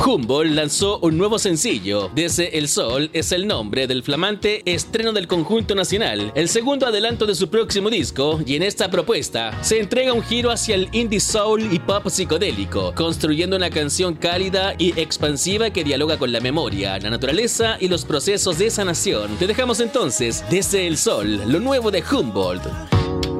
Humboldt lanzó un nuevo sencillo. Desde el Sol es el nombre del flamante estreno del conjunto nacional, el segundo adelanto de su próximo disco, y en esta propuesta se entrega un giro hacia el indie soul y pop psicodélico, construyendo una canción cálida y expansiva que dialoga con la memoria, la naturaleza y los procesos de sanación. Te dejamos entonces Desde el Sol, lo nuevo de Humboldt.